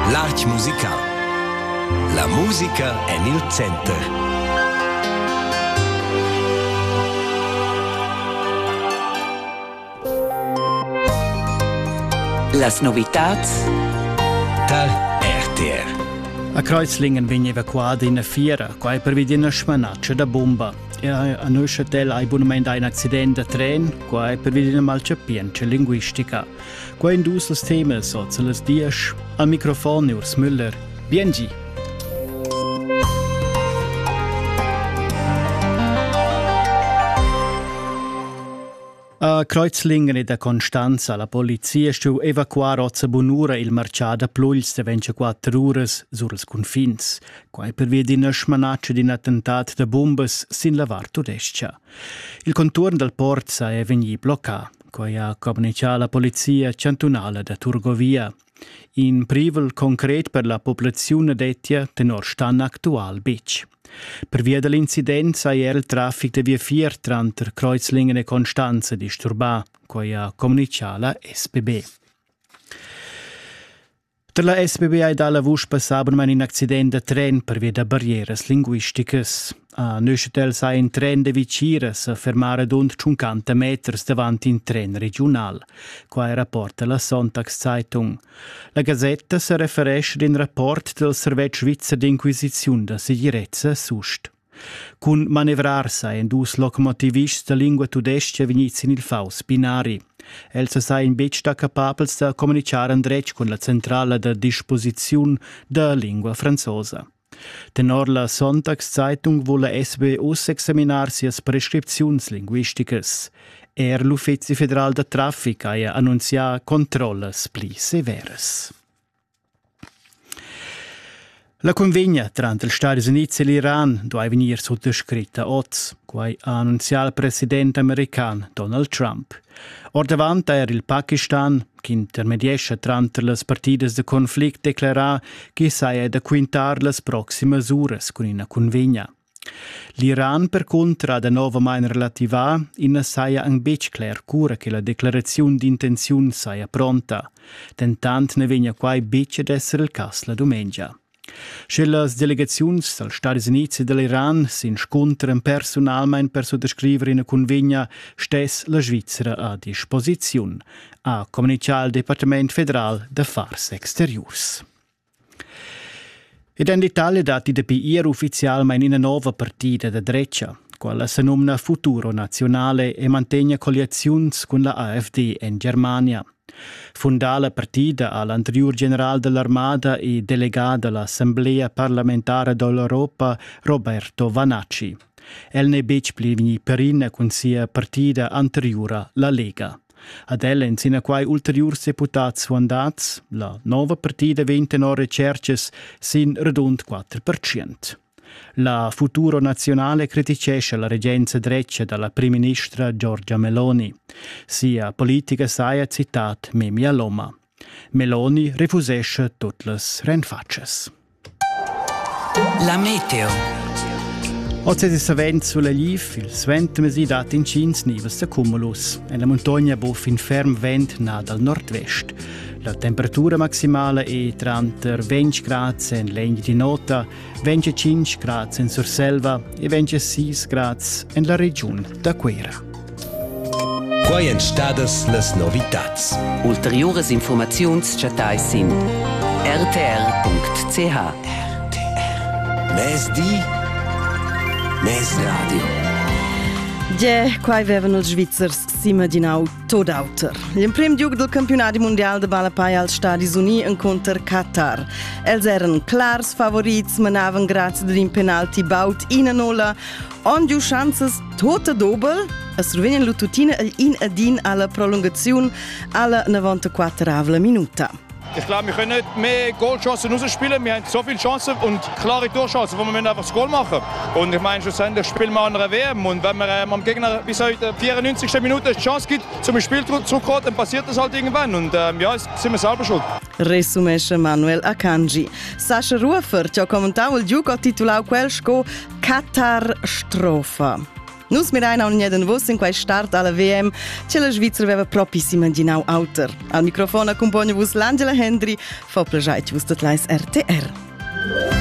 L'art musical. La musica è nel center. Las novitats Der RTR. A Kreuzlingen vegn evacuada in a fiera, quai per vedere una smanaccia da bomba. E a Neuchâtel hai buonament un accident de tren, quai per vedere una malciapienza linguistica. Quai indus los temas sozza las dies, al microfono Urs Müller. Biengi! A Kreuzlingen e da Constanza la polizia stu evacuar ozza bunura il marcià da Plugls de 24 uras sur els confins. Quai per via d'ina smanaccia d'un attentat de bombes sin lavar tudescia. Il contorno del port sa è vegni bloccà, quai ha comunicato la polizia cantonale da Turgovia. In privel concret per la popolazione d'Etia tenor stan actual bec. Per via dell'incident sa il traffic de via 4 tra Kreuzlingen e Constanza disturba, quai ha comunicato la SBB. Per la SBB ha dalla vusch passaben in accident de tren per via de barrieras linguisticas. A Neuchâtel sa in tren de vicira sa fermare d'und 50 meters davanti in tren regional, quai rapporta la Sonntagszeitung. La Gazzetta sa referesce in rapport del Servet Svizzer d'Inquisizione da Sicurezza Sust. Cun manevrar sa in dus locomotivists da lingua tudestia venizin il faus binari. Elsa sa in bec da capabels da comunicare andrec con la centrala da disposizione da lingua franzosa. Tenor la Sonntagszeitung vuol la SB us examinar sias prescripziuns linguisticas. L'Uffizi Federal da Traffic ha annunzià controllas pli severas. La convegna tra gli Stati Uniti e l'Iran deve venire sottoscritta oggi, quai ha annunziato il presidente americano Donald Trump. Or davanti era il Pakistan, che intermediesce tra le partite di conflitto, declarà che saia da quintar le prossime ore con una convegna. L'Iran, per contra, da nova mai relativa, in saia un bec clar cura che la declarazione di intenzione saia pronta, tentant ne vegna quai bec ad essere il cas la domenica. Se le delegazioni degli Stati Uniti e dell'Iran si scontrano personalmente per sottoscrivere una convegna, stessa la Svizzera a disposizione, ha comunicato il Dipartimento Federale de Affars Exteriors. Ed in Italia dati da ieri ufficialmente una nuova partita da Dreccia, quella si nomina Futuro Nazionale e mantiene coalizioni con la AfD in Germania. Fondà la partita all'anterior generale dell'Armata e delegato all'Assemblea parlamentare dell'Europa Roberto Vanacci. El ne bec plivni perina con sia partita anteriore la Lega. Ad ella insina quai ulteriors deputats fondats, la nova partita venta no recerches sin redund 4%. La Futuro Nazionale criticesce la reggenza dreccia dalla prima ministra Giorgia Meloni. Sia politica saia citat Memi Aloma. Meloni refusesce tutte le renfacces. La meteo. Oggi si savent sulla Liv, il svent mesi dat in cins nivels de cumulus. E la montagna buff in ferm vent na dal nord-vest. La temperatura maximale è tra 20 gradi in legno di nota, 25 gradi in Surselva e 26 gradi in la regione da Quera. Quai en stadas las novitats. Ulteriores informaziuns chatais in rtr.ch. Mes di, mes radio. Quai vevan els Svizzers s'imaginau tot auter. Il prim giug del campionat mondial de balapai als Stati Uniti incontra Qatar. Els eren clars favorits, manaven grazie ad un penalti baut in anola. On giu chances tota dobel, es rovenen l'ututina in adin alla prolongazione alla 94ª minuta. Ich glaube, wir können nicht mehr Goalchancen rausspielen. Wir haben so viele Chancen und klare Torchancen, wo wir einfach das Goal machen. Und ich meine, schlussendlich spielen wir an einer WM. Und wenn man am Gegner bis heute 94. Minute eine Chance gibt, zum Spiel zurückzukommen, dann passiert das halt irgendwann. Und jetzt sind wir selber schuld. Resumesce Manuel Akanji. Sascha Rufer ci ha commentato il gioco titolato quel sco Qatar Strofa. Nus mirai non jeden vos in quai start alla VM, che la Svizra veva propissima di nau auter. Al microfono accompagna vos l'Angela Hendry, fa plagait vos tot lais RTR.